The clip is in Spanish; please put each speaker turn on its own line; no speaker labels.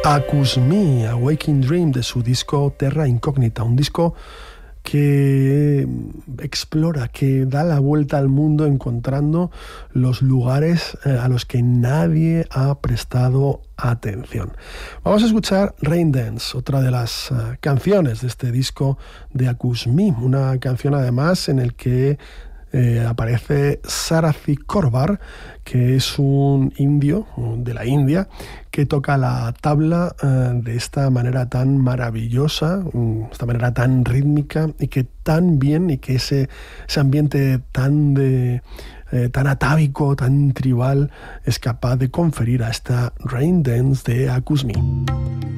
Akusmi, A Waking Dream, de su disco Terra Incognita, un disco que explora, que da la vuelta al mundo encontrando los lugares a los que nadie ha prestado atención. Vamos a escuchar Rain Dance, otra de las canciones de este disco de Akusmi, una canción además en el que aparece Sarathi Korvar, que es un indio de la India que toca la tabla de esta manera tan maravillosa, esta manera tan rítmica y que tan bien, y que ese ambiente tan atávico, tan tribal, es capaz de conferir a esta Rain Dance de Akusmi.